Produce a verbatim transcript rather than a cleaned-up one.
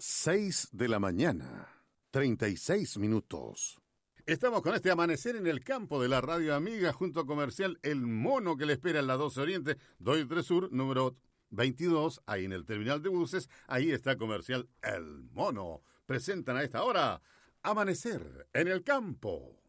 seis de la mañana, treinta y seis minutos. Estamos con este amanecer en el campo de la radio amiga junto a Comercial El Mono que le espera en la doce Oriente, dos y tres Sur, número veintidós, ahí en el terminal de buses. Ahí está Comercial El Mono. Presentan a esta hora Amanecer en el campo.